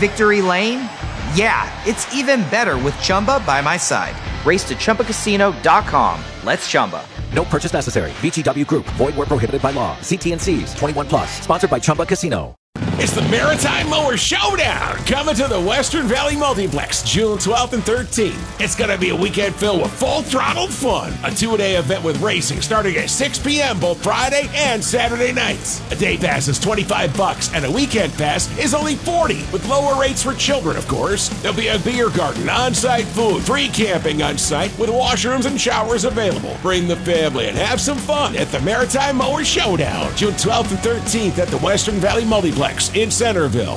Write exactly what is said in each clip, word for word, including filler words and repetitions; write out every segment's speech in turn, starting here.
Victory Lane? Yeah, it's even better with Chumba by my side. Race to Chumba Casino dot com. Let's Chumba. No purchase necessary. V G W Group. Void where prohibited by law. See T and C's. twenty-one plus. Sponsored by Chumba Casino. It's the Maritime Mower Showdown, coming to the Western Valley Multiplex June twelfth and thirteenth. It's going to be a weekend filled with full-throttle fun. A two-day event with racing starting at six p.m. both Friday and Saturday nights. A day pass is twenty-five bucks, and a weekend pass is only forty, with lower rates for children, of course. There'll be a beer garden, on-site food, free camping on-site, with washrooms and showers available. Bring the family and have some fun at the Maritime Mower Showdown, June twelfth and thirteenth at the Western Valley Multiplex in Centerville.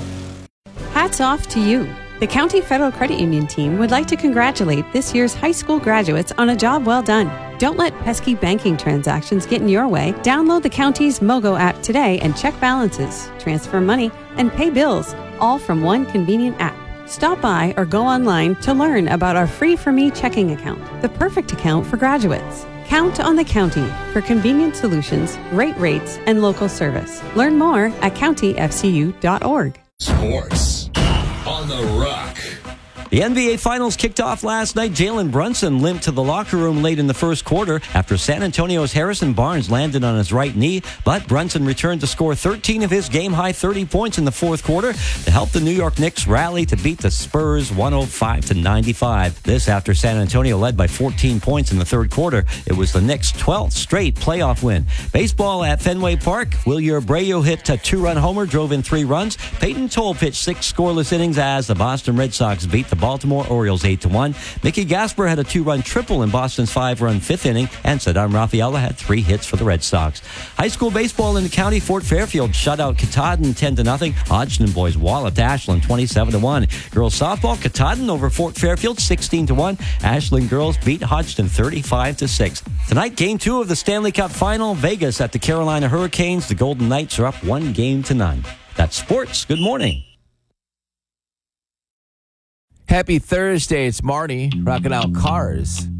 Hats off to you. The County Federal Credit Union team would like to congratulate this year's high school graduates on a job well done. Don't let pesky banking transactions get in your way. Download the county's Mogo app today and check balances, transfer money, and pay bills, all from one convenient app. Stop by or go online to learn about our Free For Me checking account, the perfect account for graduates. Count on the county for convenient solutions, great rates, and local service. Learn more at county f c u dot org. Sports on the Rock. The N B A Finals kicked off last night. Jalen Brunson limped to the locker room late in the first quarter after San Antonio's Harrison Barnes landed on his right knee, but Brunson returned to score thirteen of his game-high thirty points in the fourth quarter to help the New York Knicks rally to beat the Spurs one oh five to ninety-five. This after San Antonio led by fourteen points in the third quarter. It was the Knicks' twelfth straight playoff win. Baseball at Fenway Park. Wilyer Abreu hit a two-run homer, drove in three runs. Peyton Toll pitched six scoreless innings as the Boston Red Sox beat the Baltimore Orioles eight to one. Mickey Gasper had a two-run triple in Boston's five-run fifth inning, and Saddam Rafaela had three hits for the Red Sox. High school baseball in the county. Fort Fairfield shut out Katahdin ten to nothing. Hodgson boys walloped Ashland twenty-seven to one. Girls softball, Katahdin over Fort Fairfield sixteen to one. Ashland girls beat Hodgson thirty-five to six. Tonight, game two of the Stanley Cup Final. Vegas at the Carolina Hurricanes. The Golden Knights are up one game to none. That's sports. Good morning. Happy Thursday. It's Marty rocking out Cars.